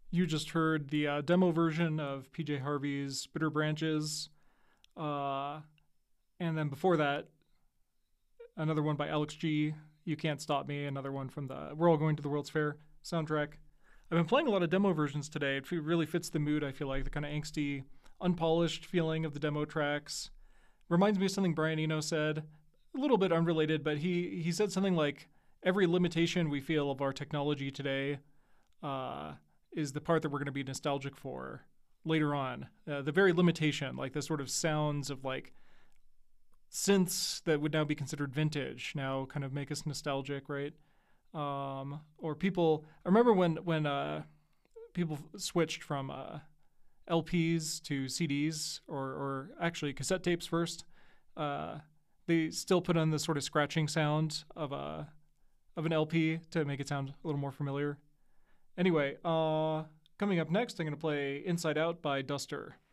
You just heard the demo version of PJ Harvey's Bitter Branches. Uh, and then before that, another one by Alex G. You Can't Stop Me, another one from the We're All Going to the World's Fair soundtrack. I've been playing a lot of demo versions today. It really fits the mood, I feel like, the kind of angsty, unpolished feeling of the demo tracks. Reminds me of something Brian Eno said, a little bit unrelated, but he said something like, every limitation we feel of our technology today is the part that we're going to be nostalgic for later on. The very limitation, like the sort of sounds of like synths that would now be considered vintage, now kind of make us nostalgic, right? Or people, I remember when people switched from LPs to CDs or actually cassette tapes first. They still put on the sort of scratching sound of an LP to make it sound a little more familiar. Anyway, coming up next, I'm going to play Inside Out by Duster.